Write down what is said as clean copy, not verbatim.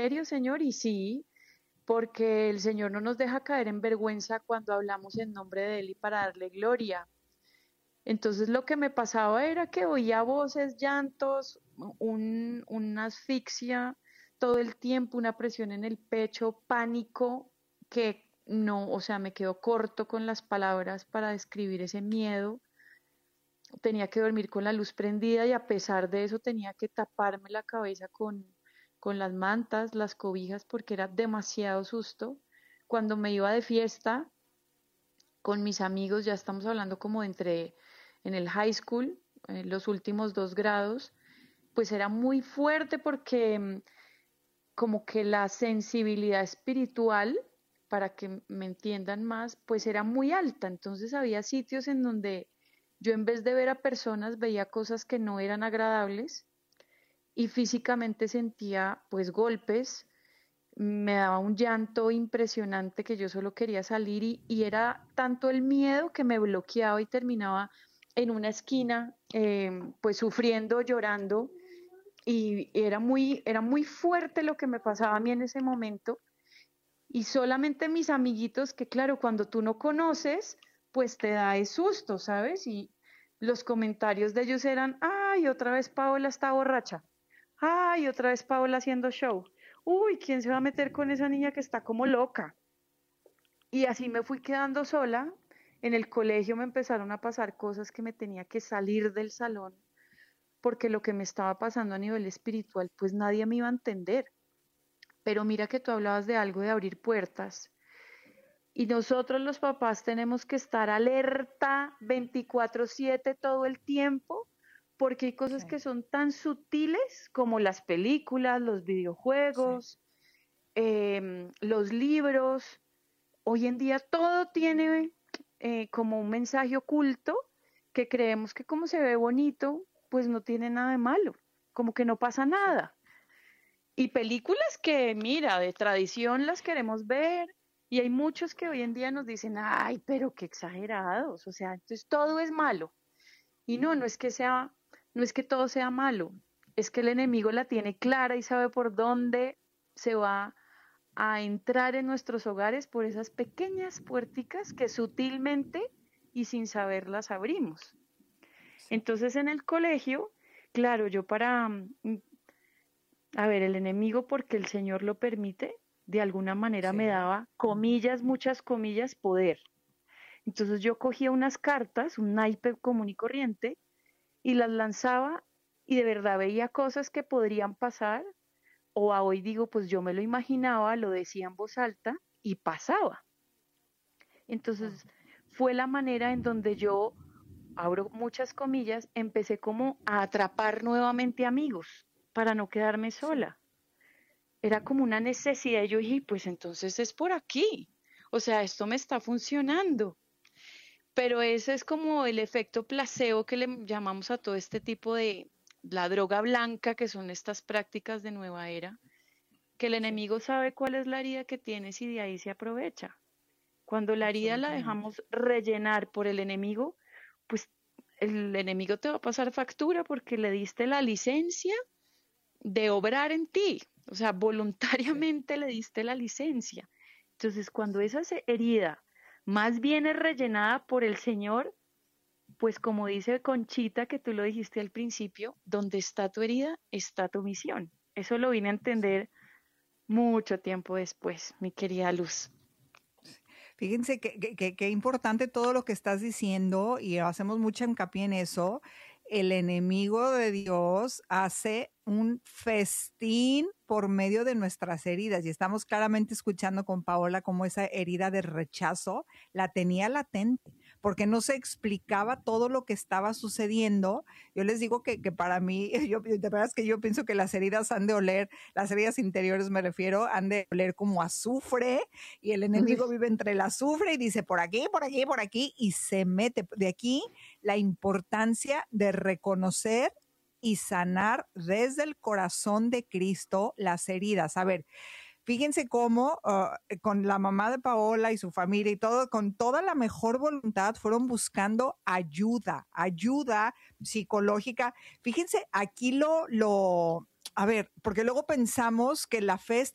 serio, Señor? Y sí, porque el Señor no nos deja caer en vergüenza cuando hablamos en nombre de Él y para darle gloria. Entonces lo que me pasaba era que oía voces, llantos, una asfixia todo el tiempo, una presión en el pecho, pánico, que no, o sea, me quedo corto con las palabras para describir ese miedo. Tenía que dormir con la luz prendida y a pesar de eso tenía que taparme la cabeza con las mantas, las cobijas, porque era demasiado susto. Cuando me iba de fiesta con mis amigos, ya estamos hablando como de entre en el high school, los últimos 2 grados, pues era muy fuerte porque como que la sensibilidad espiritual, para que me entiendan más, pues era muy alta. Entonces había sitios en donde yo en vez de ver a personas veía cosas que no eran agradables y físicamente sentía pues golpes, me daba un llanto impresionante que yo solo quería salir y era tanto el miedo que me bloqueaba y terminaba en una esquina pues sufriendo, llorando y era muy fuerte lo que me pasaba a mí en ese momento y solamente mis amiguitos que claro, cuando tú no conoces, pues te da el susto, ¿sabes? Y los comentarios de ellos eran, ay, otra vez Paola está borracha, ay, otra vez Paola haciendo show, uy, ¿quién se va a meter con esa niña que está como loca? Y así me fui quedando sola. En el colegio me empezaron a pasar cosas que me tenía que salir del salón porque lo que me estaba pasando a nivel espiritual, pues nadie me iba a entender. Pero mira que tú hablabas de algo de abrir puertas y nosotros los papás tenemos que estar alerta 24/7 todo el tiempo porque hay cosas Sí, que son tan sutiles como las películas, los sí, videojuegos, los libros. Hoy en día todo tiene como un mensaje oculto que creemos que como se ve bonito, pues no tiene nada de malo, como que no pasa sí. nada. Y películas que, mira, de tradición las queremos ver. Y hay muchos que hoy en día nos dicen, ay, pero qué exagerados. O sea, entonces todo es malo. Y no, no es que todo sea malo. Es que el enemigo la tiene clara y sabe por dónde se va a entrar en nuestros hogares por esas pequeñas puerticas que sutilmente y sin saberlas abrimos. Sí. Entonces en el colegio, claro, yo para a ver, el enemigo, porque el Señor lo permite, de alguna manera me Sí. daba, comillas, muchas comillas, poder. Entonces yo cogía unas cartas, un naipe común y corriente, y las lanzaba y de verdad veía cosas que podrían pasar, o a hoy digo, pues yo me lo imaginaba, lo decía en voz alta y pasaba. Wow. Entonces fue la manera en donde yo, abro muchas comillas, empecé como a atrapar nuevamente amigos para no quedarme Sí. sola. Era como una necesidad y yo dije, pues entonces es por aquí. O sea, esto me está funcionando. Pero ese es como el efecto placebo que le llamamos a todo este tipo de la droga blanca, que son estas prácticas de nueva era, que el Sí. enemigo sabe cuál es la herida que tienes y de ahí se aprovecha. Cuando la herida la Absolutamente. dejamos rellenar por el enemigo, pues el enemigo te va a pasar factura porque le diste la licencia de obrar en ti, o sea, Sí. voluntariamente le diste la licencia. Entonces, cuando Sí. esa herida más bien es rellenada por el Señor, pues como dice Conchita, que tú lo dijiste al principio, donde está tu herida, está tu misión. Eso lo vine a Sí. entender mucho tiempo después, mi querida Luz. Fíjense que importante todo lo que estás diciendo y hacemos mucha hincapié en eso. El enemigo de Dios hace un festín por medio de nuestras heridas y estamos claramente escuchando con Paola cómo esa herida de rechazo la tenía latente porque no se explicaba todo lo que estaba sucediendo. Yo les digo que para mí, de verdad es que yo pienso que las heridas han de oler, las heridas interiores me refiero, han de oler como azufre y el enemigo vive entre el azufre y dice por aquí, por aquí, por aquí y se mete. De aquí la importancia de reconocer y sanar desde el corazón de Cristo las heridas. A ver, fíjense cómo con la mamá de Paola y su familia y todo, con toda la mejor voluntad, fueron buscando ayuda psicológica. Fíjense, aquí a ver, porque luego pensamos que la fe